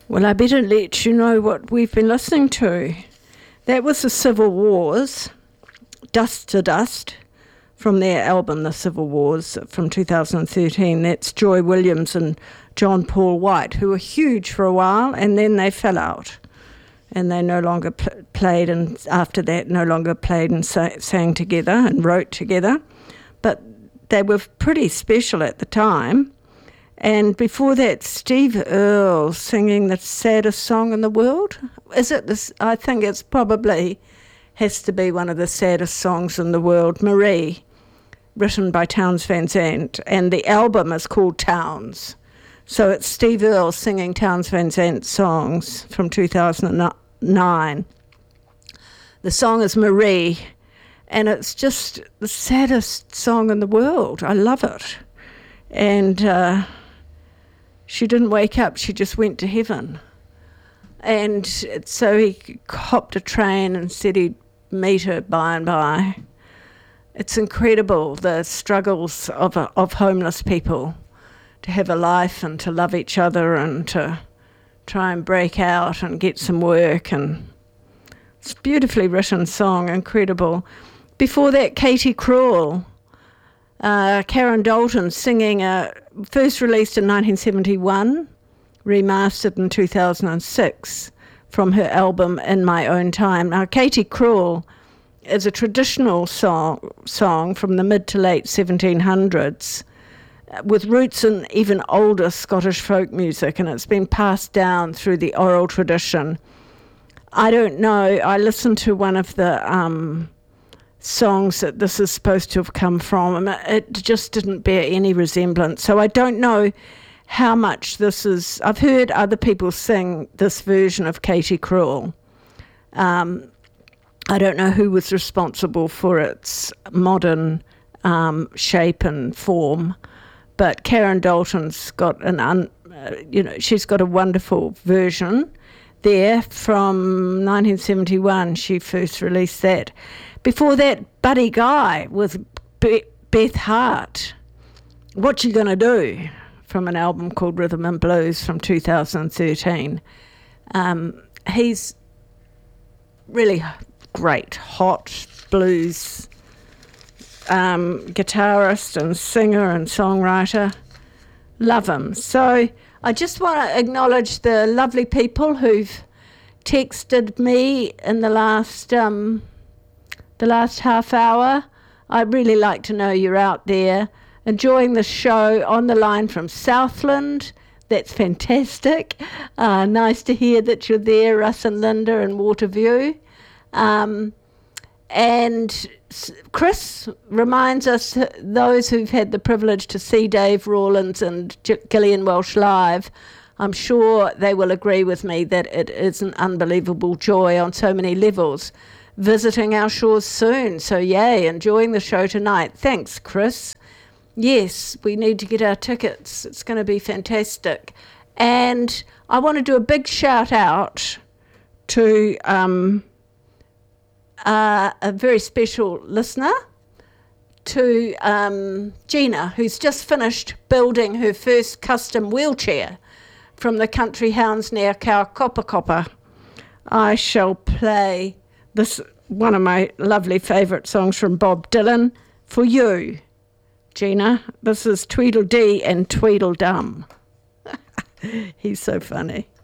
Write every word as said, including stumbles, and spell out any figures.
Well, I better let you know what we've been listening to. That was the Civil Wars, Dust to Dust, from their album The Civil Wars from two thousand thirteen. That's Joy Williams and John Paul White, who were huge for a while, and then they fell out. And they no longer pl- played, and after that no longer played and sa- sang together and wrote together. But they were pretty special at the time. And before that, Steve Earle singing the saddest song in the world. Is it this? I think it's probably has to be one of the saddest songs in the world, Marie, written by Townes Van Zandt. And the album is called Townes. So it's Steve Earle singing Townes Van Zandt songs from two thousand nine. The song is Marie, and it's just the saddest song in the world. I love it. And uh, she didn't wake up, she just went to heaven. And so he hopped a train and said he'd meet her by and by. It's incredible, the struggles of of homeless people, to have a life and to love each other and to try and break out and get some work. And it's a beautifully written song, incredible. Before that, Katie Cruel, uh, Karen Dalton singing, uh, first released in nineteen seventy-one, remastered in two thousand six from her album In My Own Time. Now, Katie Cruel is a traditional song, song from the mid to late seventeen hundreds, with roots in even older Scottish folk music, and it's been passed down through the oral tradition. I don't know, I listened to one of the um, songs that this is supposed to have come from, and it just didn't bear any resemblance. So I don't know how much this is. I've heard other people sing this version of Katie Cruel. Um, I don't know who was responsible for its modern um, shape and form. But Karen Dalton's got an, un, uh, you know, she's got a wonderful version there from nineteen seventy-one. She first released that. Before that, Buddy Guy with Be- Beth Hart. What You Gonna Do? From an album called Rhythm and Blues from two thousand thirteen. Um, he's really great, hot blues Um, guitarist and singer and songwriter. Love him. So I just want to acknowledge the lovely people who've texted me in the last um, the last half hour. I'd really like to know you're out there enjoying the show. On the line from Southland. That's fantastic. Uh, nice to hear that you're there, Russ and Linda and Waterview. Um, and Chris reminds us, those who've had the privilege to see Dave Rawlins and Gillian Welsh live, I'm sure they will agree with me that it is an unbelievable joy on so many levels. Visiting our shores soon, so yay, enjoying the show tonight. Thanks, Chris. Yes, we need to get our tickets. It's going to be fantastic. And I want to do a big shout out to um, uh, a very special listener, to um, Gina, who's just finished building her first custom wheelchair from the country hounds near Kaukopakoppa. I shall play this, one of my lovely favourite songs from Bob Dylan, for you, Gina. This is Tweedledee and Tweedledum. He's so funny.